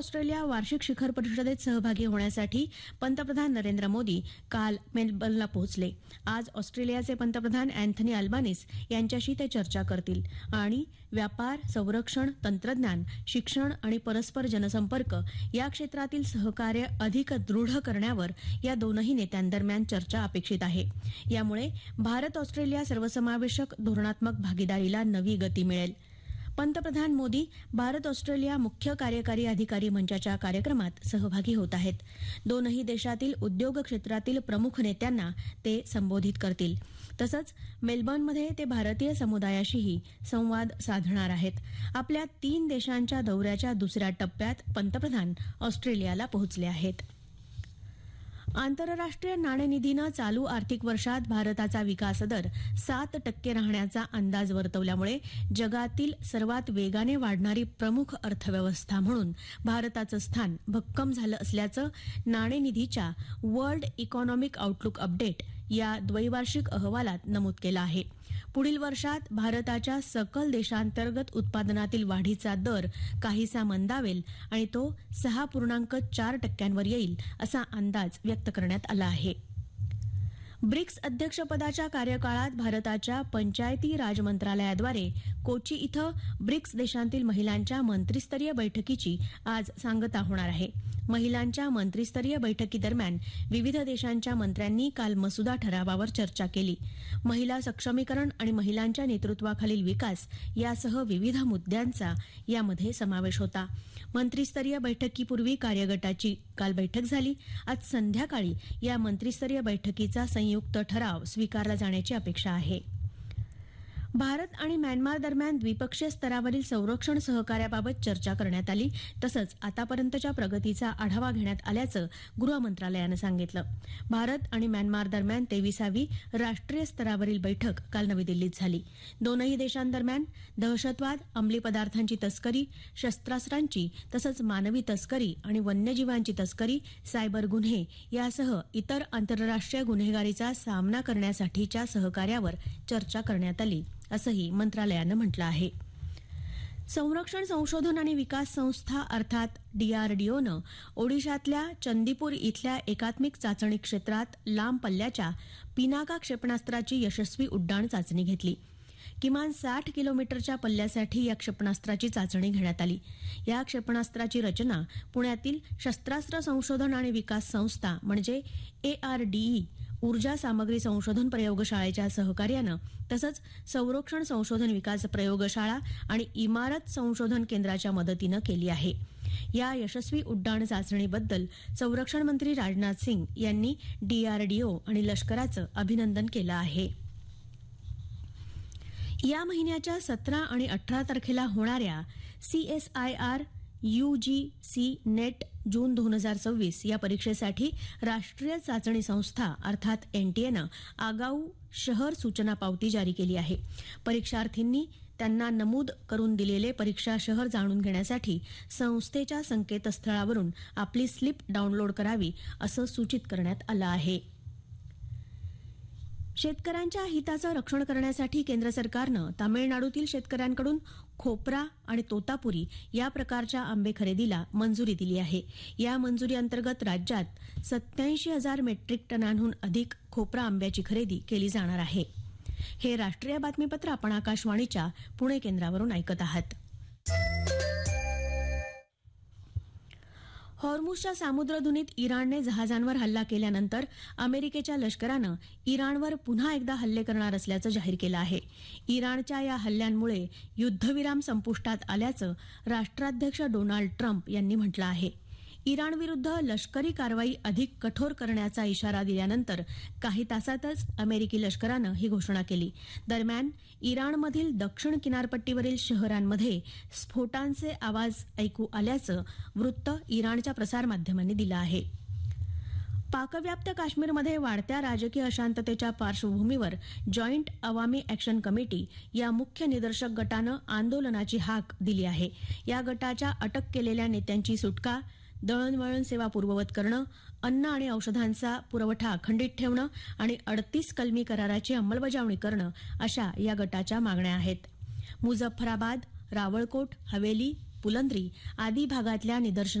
Australia वार्षिक शिखर परिषदेत सहभागी होण्यासाठी पंतप्रधान नरेंद्र मोदी काल मेलबर्नला पोहोचले. आज ऑस्ट्रेलियाचे पंतप्रधान अँथनी अल्बानीस यांच्याशी ते चर्चा करतील आणि व्यापार, संरक्षण, तंत्रज्ञान, शिक्षण आणि परस्पर जनसंपर्क या क्षेत्रातील सहकार्य अधिक दृढ करण्यावर या दोनही नेत्यांदरम्यान चर्चा अपेक्षित आहे. यामुळे भारत ऑस्ट्रेलिया सर्वसमावेशक धोरणात्मक भागीदारीला नवी गती मिळेल. पंतप्रधान मोदी भारत ऑस्ट्रेलिया मुख्य कार्यकारी अधिकारी मंचाच्या कार्यक्रमात सहभागी होत आहेत. दोनही देशातील उद्योग क्षेत्रातील प्रमुख नेत्यांना ते संबोधित करतील. तसंच मेलबर्नमध्ये ते भारतीय समुदायाशीही संवाद साधणार आहेत. आपल्या 3 देशांच्या दौऱ्याच्या दुसऱ्या टप्प्यात पंतप्रधान ऑस्ट्रेलियाला पोहोचले आहेत. आंतरराष्ट्रीय नाणेनिधीनं चालू आर्थिक वर्षात भारताचा विकास दर 7% राहण्याचा अंदाज वर्तवल्यामुळे जगातील सर्वात वेगाने वाढणारी प्रमुख अर्थव्यवस्था म्हणून भारताचं स्थान भक्कम झालं असल्याचं नाणेनिधीच्या वर्ल्ड इकॉनॉमिक आउटलुक अपडेट या द्वैवार्षिक अहवालात नमूद केलं आहे. पुढील वर्षात भारताच्या सकल देशांतर्गत उत्पादनातील वाढीचा दर काहीसा मंदावेल आणि तो 6.4% येईल असा अंदाज व्यक्त करण्यात आला आहे. ब्रिक्स अध्यक्षपदाच्या कार्यकाळात भारताच्या पंचायती राज मंत्रालयाद्वारे कोची इथं ब्रिक्स देशांतील महिलांच्या मंत्रिस्तरीय बैठकीची आज सांगता होणार आहे. महिलांच्या मंत्रिस्तरीय बैठकीदरम्यान विविध देशांच्या मंत्र्यांनी काल मसुदा ठरावावर चर्चा केली. महिला सक्षमीकरण आणि महिलांच्या नेतृत्वाखालील विकास यासह विविध मुद्द्यांचा यामध्ये समावेश होता. मंत्रिस्तरीय बैठकीपूर्वी कार्यगटाची काल बैठक झाली. आज संध्याकाळी या मंत्रिस्तरीय बैठकीचा संयुक्त ठराव स्वीकारला जाण्याची अपेक्षा आहे. भारत आणि म्यानमार दरम्यान द्विपक्षीय स्तरावरील संरक्षण सहकार्याबाबत चर्चा करण्यात आली. तसंच आतापर्यंतच्या प्रगतीचा आढावा घेण्यात आल्याचं गृह मंत्रालयानं सांगितलं. भारत आणि म्यानमार दरम्यान 23वी राष्ट्रीय स्तरावरील बैठक काल नवी दिल्लीत झाली. दोनही देशांदरम्यान दहशतवाद, अंमली पदार्थांची तस्करी, शस्त्रास्त्रांची तसंच मानवी तस्करी आणि वन्यजीवांची तस्करी, सायबर गुन्हे यासह इतर आंतरराष्ट्रीय गुन्हेगारीचा सामना करण्यासाठीच्या सहकार्यावर चर्चा करण्यात आली असंही मंत्रालयानं म्हटलं आहे. संरक्षण संशोधन आणि विकास संस्था अर्थात DRDOनं ओडिशातल्या चंदीपूर इथल्या एकात्मिक चाचणी क्षेत्रात लांब पल्ल्याच्या पिनाका क्षेपणास्त्राची यशस्वी उड्डाण चाचणी घेतली. किमान 60 किलोमीटरच्या पल्ल्यासाठी या क्षेपणास्त्राची चाचणी घेण्यात आली. या क्षेपणास्त्राची रचना पुण्यातील शस्त्रास्त्र संशोधन आणि विकास संस्था म्हणजे ARDE ऊर्जा सामग्री संशोधन प्रयोगशाळेच्या सहकार्यानं तसंच संरक्षण संशोधन विकास प्रयोगशाळा आणि इमारत संशोधन केंद्राच्या मदतीनं केली आहे. या यशस्वी उड्डाण चाचणीबद्दल संरक्षण मंत्री राजनाथ सिंग यांनी DRDO आणि लष्कराचं अभिनंदन केलं आहे. या महिन्याच्या 17 आणि 18 तारखेला होणाऱ्या CSIR UGC नेट जून 2026 या परीक्षेसाठी राष्ट्रीय चाचणी संस्था अर्थात NTAनं आगाऊ शहर सूचना पावती जारी केली आहे. परीक्षार्थींनी त्यांना नमूद करून दिलेले परीक्षा शहर जाणून घेण्यासाठी संस्थेच्या संकेतस्थळावरून आपली स्लिप डाउनलोड करावी असं सूचित करण्यात आलं आहे. शेतकऱ्यांच्या हिताचं रक्षण करण्यासाठी केंद्र सरकारनं तामिळनाडूतील शेतकऱ्यांकडून खोपरा आणि तोतापुरी या प्रकारच्या आंबे खरेदीला मंजुरी दिली आहे. या मंजुरी अंतर्गत राज्यात 87,000 मेट्रिक टनांहून अधिक खोपरा आंब्याची खरेदी केली जाणार आहे. हे राष्ट्रीय बातमीपत्र आपण आकाशवाणीच्या पुणे केंद्रावरून ऐकत आहात. हॉर्मुझच्या सामुद्रधुनीत इराणने जहाजांवर हल्ला केल्यानंतर अमेरिकेच्या लष्करानं इराणवर पुन्हा एकदा हल्ले करणार असल्याचं जाहीर केलं आहे. इराणच्या या हल्ल्यांमुळे युद्धविराम संपुष्टात आल्याचं राष्ट्राध्यक्ष डोनाल्ड ट्रम्प यांनी म्हटलं आहे. इराणविरुद्ध लष्करी कारवाई अधिक कठोर करण्याचा इशारा दिल्यानंतर काही तासातच अमेरिकी लष्करानं ही घोषणा केली. दरम्यान इराणमधील दक्षिण किनारपट्टीवरील शहरांमध्ये स्फोटांचे आवाज ऐकू आल्याचं वृत्त इराणच्या प्रसारमाध्यमांनी दिलं आहे. पाकव्याप्त काश्मीरमध्ये वाढत्या राजकीय अशांततेच्या पार्श्वभूमीवर जॉईंट अवामी ॲक्शन कमिटी या मुख्य निदर्शक गटानं आंदोलनाची हाक दिली आहे. या गटाच्या अटक केलेल्या नेत्यांची सुटका, दळणवळण सेवा पूर्ववत करणं, अन्न आणि औषधांचा पुरवठा अखंडित ठेवणं आणि 38 कलमी कराराची अंमलबजावणी करणं अशा या गटाच्या मागण्या आहेत. मुझफ्फराबाद, रावळकोट, हवेली, पुलंद्री आदी भागातल्या